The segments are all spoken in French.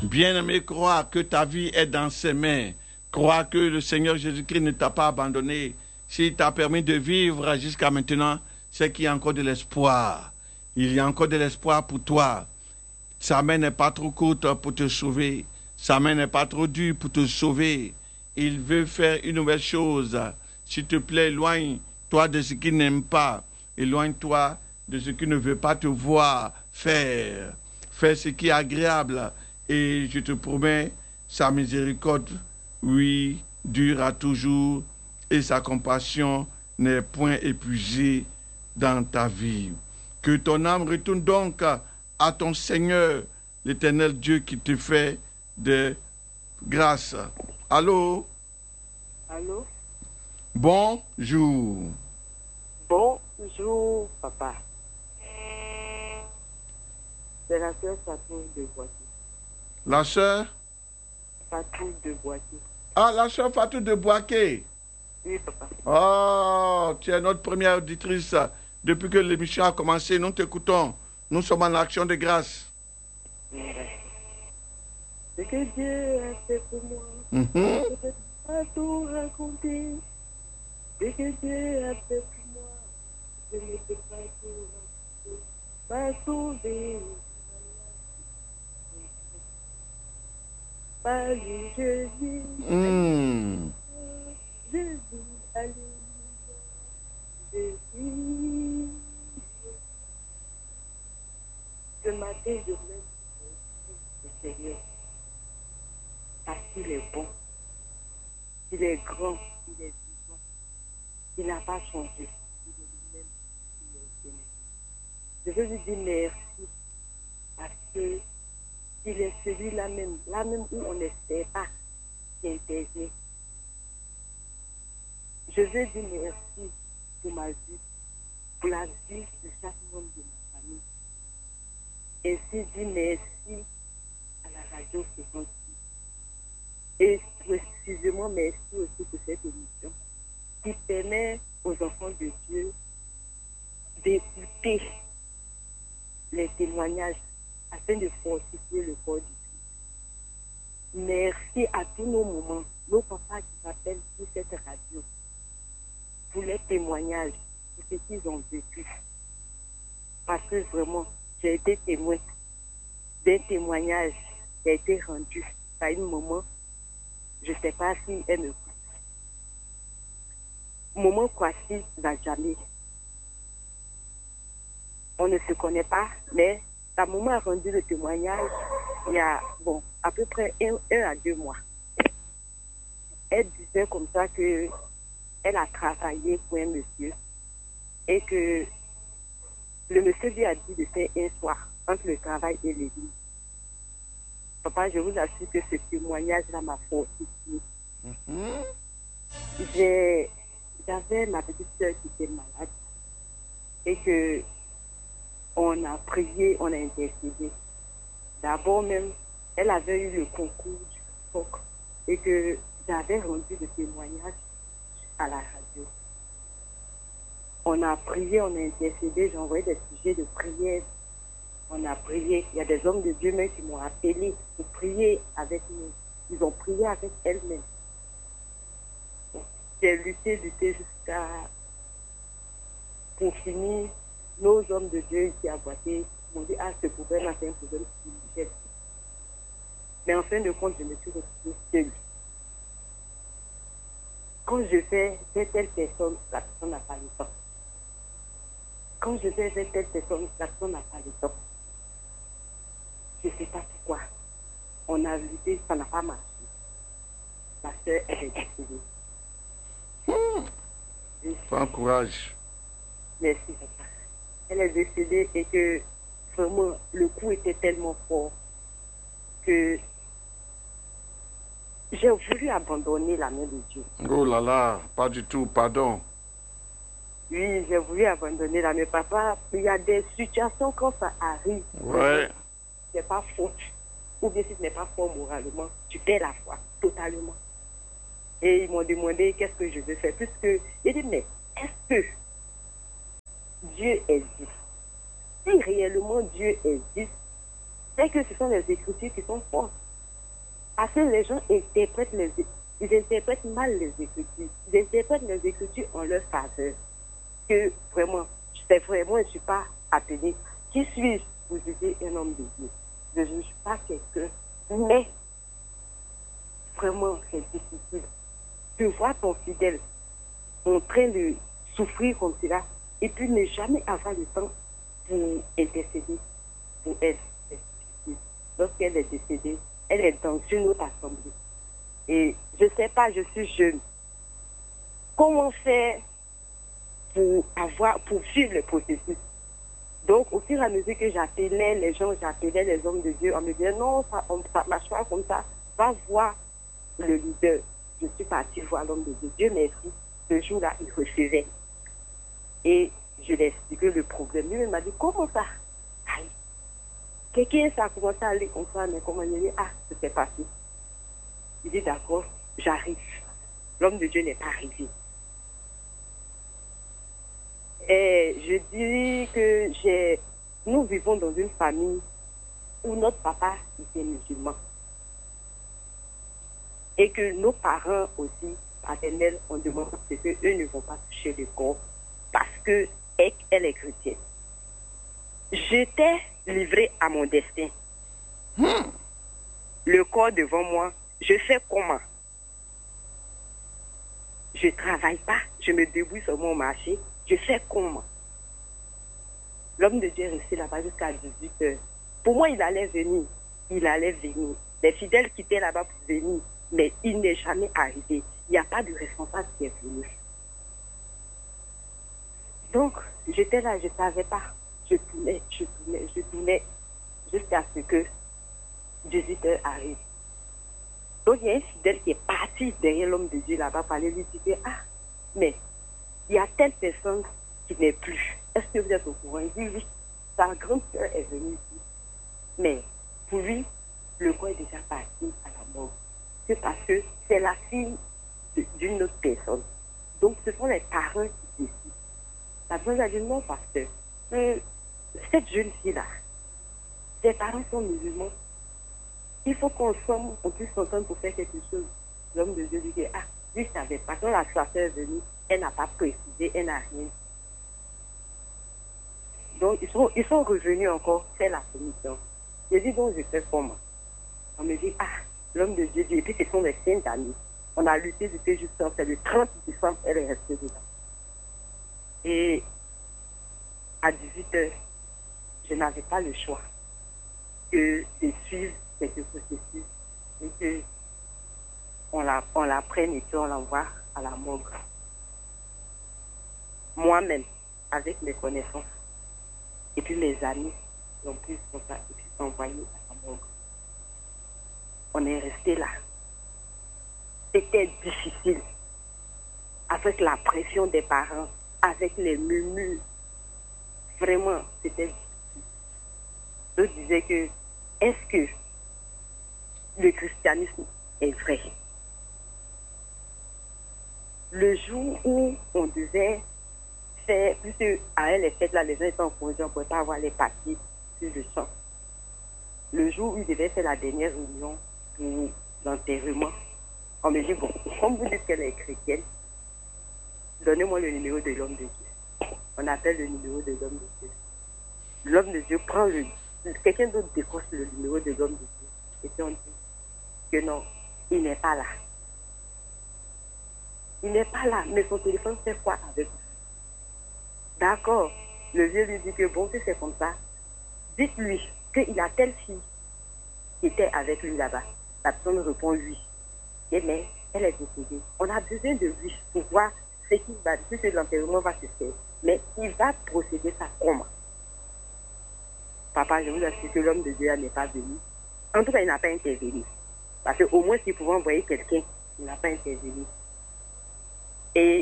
Bien-aimé, crois que ta vie est dans ses mains. Crois que le Seigneur Jésus-Christ ne t'a pas abandonné. S'il t'a permis de vivre jusqu'à maintenant, c'est qu'il y a encore de l'espoir. Il y a encore de l'espoir pour toi. Sa main n'est pas trop courte pour te sauver. Sa main n'est pas trop dure pour te sauver. Il veut faire une nouvelle chose. S'il te plaît, éloigne-toi de ce qu'il n'aime pas. Éloigne-toi de ce qu'il ne veut pas te voir faire. Fais ce qui est agréable. Et je te promets, sa miséricorde, oui, durera toujours. Et sa compassion n'est point épuisée dans ta vie. Que ton âme retourne donc à ton Seigneur, l'Éternel Dieu qui te fait de grâce. Allô? Allô? Bonjour. Bonjour, papa. C'est la sœur Fatou de Boitier. La sœur? Fatou de Boitier. Ah, la sœur Fatou de Boaké. Oui, papa. Oh, tu es notre première auditrice. Depuis que l'émission a commencé, nous t'écoutons. Nous sommes en action de grâce. Ce que Dieu a fait pour moi, je ne peux pas tout raconter. Ce que Dieu a fait pour moi, je ne peux pas tout raconter. M'a sauvé, pas lui, Jésus, Jésus, alléluia, Jésus. Ce matin, je me le Seigneur, parce qu'il est bon, il est grand, il est vivant, il n'a pas changé, il est lui-même, il est Seigneur. Je veux lui dire merci, parce que il est celui-là même, là même où on n'espère pas, qui intervient. Je veux dire merci pour ma vie, pour la vie de chaque membre de ma famille. Ainsi dire merci à la radio Fréquence. Et précisément merci aussi pour cette émission qui permet aux enfants de Dieu d'écouter les témoignages afin de fortifier le corps du Christ. Merci à tous nos moments, nos papas qui s'appellent sur cette radio, pour les témoignages, pour ce qu'ils ont vécu. Parce que vraiment, j'ai été témoin d'un témoignage qui a été rendu par une maman. Je ne sais pas si elle me écoute. Maman Kwasi Benjamin. On ne se connaît pas, mais la maman a rendu le témoignage il y a à peu près 1 à 2 mois. Elle disait comme ça que elle a travaillé pour un monsieur et que le monsieur lui a dit de faire un soir entre le travail et l'église. Papa, je vous assure que ce témoignage-là m'a fortifié. J'avais ma petite soeur qui était malade et que on a prié, on a intercédé. D'abord même, elle avait eu le concours du POC et que j'avais rendu le témoignage à la radio. On a prié, on a intercédé, j'ai envoyé des sujets de prière. On a prié. Il y a des hommes de Dieu même qui m'ont appelé pour prier avec nous. Ils ont prié avec elles-mêmes. J'ai lutté jusqu'à pour finir. Nos hommes de Dieu ici à Boaké m'ont dit ce problème-là, c'est un problème spirituel. Mais en fin de compte, je me suis retrouvée seule. Quand je fais telle personne, la personne n'a pas le temps. Quand je vais vers telle personne, la personne n'a pas le temps. Je ne sais pas pourquoi. On a lutté, ça n'a pas marché. Ma soeur, elle est décédée. Prends courage. Merci, papa. Elle est décédée et que vraiment le coup était tellement fort que j'ai voulu abandonner la main de Dieu. Oh là là, pas du tout, pardon. Oui, j'ai voulu abandonner la main. Papa, il y a des situations quand ça arrive. Ouais. C'est pas faute. Ou bien si ce n'est pas fort moralement, tu perds la foi totalement. Et ils m'ont demandé qu'est-ce que je veux faire. Puisque, j'ai dit, mais est-ce que Dieu existe? Si réellement Dieu existe, c'est que ce sont les Écritures qui sont fortes. Parce que les gens interprètent ils interprètent mal les Écritures. Ils interprètent les Écritures en leur faveur. Que vraiment, c'est vraiment, je ne suis pas appelée. Qui suis-je pour juger un homme de Dieu? Je ne juge pas quelqu'un. Mais, vraiment, c'est difficile. Tu vois ton fidèle en train de souffrir comme cela, et puis ne jamais avoir le temps pour intercéder pour elle. Lorsqu'elle est décédée, elle est dans une autre assemblée. Et je ne sais pas, je suis jeune. Comment faire pour suivre le processus? Donc, au fur et à mesure que j'appelais les gens, j'appelais les hommes de Dieu, on me disait non, ça ne marche pas comme ça. Va voir le leader. Je suis partie voir l'homme de Dieu. Dieu merci. Ce jour-là, il recevait. Et je lui ai expliqué le problème. Lui, il m'a dit, comment ça? Aïe. Quelqu'un, ça a commencé à aller comme ça, mais comment il dit, ah, ça s'est passé. Il dit, d'accord, j'arrive. L'homme de Dieu n'est pas arrivé. Et je dis que nous vivons dans une famille où notre papa était musulman. Et que nos parents aussi, paternels, on demande que eux ne vont pas toucher le corps parce qu'elle est chrétienne. J'étais livrée à mon destin. Le corps devant moi, je fais comment? Je ne travaille pas, je me débrouille sur mon marché, je fais comment? L'homme de Dieu est resté là-bas jusqu'à 18h. Pour moi, il allait venir. Les fidèles qui étaient là-bas pour venir, mais il n'est jamais arrivé. Il n'y a pas de responsable qui est venu. Donc, j'étais là, je ne savais pas. Je tournais jusqu'à ce que 18h arrive. Donc, il y a un fidèle qui est parti derrière l'homme de Dieu là-bas pour aller lui dire, ah, mais il y a telle personne qui n'est plus. Est-ce que vous êtes au courant? Il dit, oui, sa grande sœur est venue ici. Mais pour lui, le corps est déjà parti à la mort. C'est parce que c'est la fille d'une autre personne. Donc, ce sont les parents qui décident. La personne a dit, non, pasteur, cette jeune fille-là, ses parents sont musulmans. Il faut qu'ensemble, on puisse s'entendre pour faire quelque chose. L'homme de Dieu lui dit, ah, lui, je savais pas. Quand la sœur est venue, elle n'a pas précisé, elle n'a rien. Donc, ils sont revenus encore faire la commission. Je dis, donc, je fais comment? On me dit, ah, l'homme de Dieu dit, et puis ce sont les 5 amis. On a lutté depuis jusqu'à le 30 décembre, elle est restée dedans. Et à 18h, je n'avais pas le choix que de suivre cette processus et que on la prenne et qu'on l'envoie à la morgue. Moi-même, avec mes connaissances, et puis mes amis l'ont pris comme ça et puis envoyé à la morgue. On est resté là. C'était difficile. Avec la pression des parents, avec les murmures. Vraiment, c'était difficile. Je disais que, est-ce que le christianisme est vrai? Le jour où on devait faire, puisque à elle les fêtes là, les gens étaient en congé, on ne pouvait pas avoir les papiers sur le champ. Le jour où ils devaient faire la dernière réunion pour l'enterrement, on me dit, bon, comme vous dites qu'elle est chrétienne, donnez-moi le numéro de l'homme de Dieu. On appelle le numéro de l'homme de Dieu. L'homme de Dieu prend quelqu'un d'autre décoche le numéro de l'homme de Dieu. Et puis on dit que non, il n'est pas là. Il n'est pas là, mais son téléphone fait quoi avec vous? D'accord. Le vieux lui dit que bon, si c'est comme ça, dites-lui qu'il a telle fille qui était avec lui là-bas. La personne répond oui. Et mais elle est décédée. On a besoin de lui pour voir ce qu'il va dire, puisque l'enterrement va se faire. Mais il va procéder ça comment? Papa, je vous assure que l'homme de Dieu n'est pas venu. En tout cas, il n'a pas intervenu. Parce qu'au moins, s'il pouvait envoyer quelqu'un, il n'a pas intervenu. Et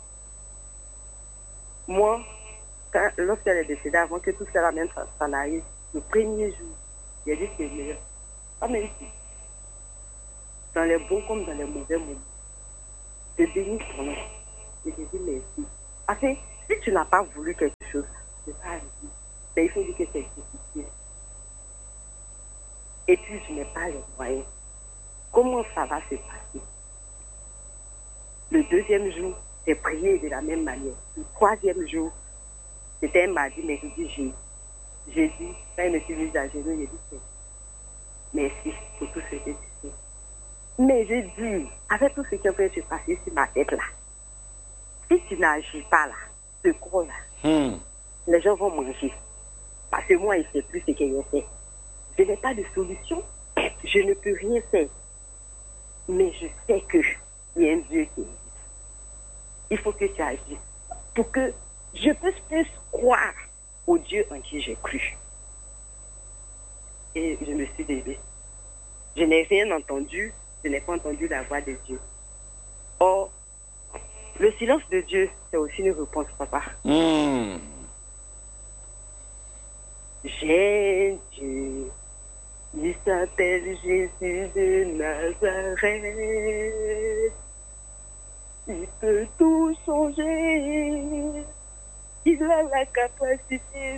moi, lorsqu'elle est décédée, avant que tout cela même s'en arrive, le premier jour, j'ai dit que Seigneur, pas même si, dans les bons comme dans les mauvais moments, je bénis ton nom. Et je dis merci. Parce que si tu n'as pas voulu quelque chose, c'est pas arrivé. Mais il faut dire que c'est difficile. Et puis, je n'ai pas les moyens. comment ça va se passer? Le deuxième jour, j'ai prié de la même manière. Le troisième jour, c'était un mardi, mercredi, j'ai dit, quand il me suis mise à genoux, j'ai dit, merci pour tout ce que tu fais. Mais j'ai dit, avec tout ce qui peut se passer sur ma tête là, si tu n'agis pas là, ce gros là, les gens vont manger. Parce que moi, il ne sait plus ce qu'ils ont fait. Je n'ai pas de solution. Je ne peux rien faire. Mais je sais qu'il y a un Dieu qui existe. Il faut que tu agisses pour que je puisse plus croire au Dieu en qui j'ai cru. Et je me suis levée. Je n'ai rien entendu. Je n'ai pas entendu la voix de Dieu. Or, le silence de Dieu, c'est aussi une réponse, papa. J'ai Dieu. Il s'appelle Jésus de Nazareth. Il peut tout changer. Il a la capacité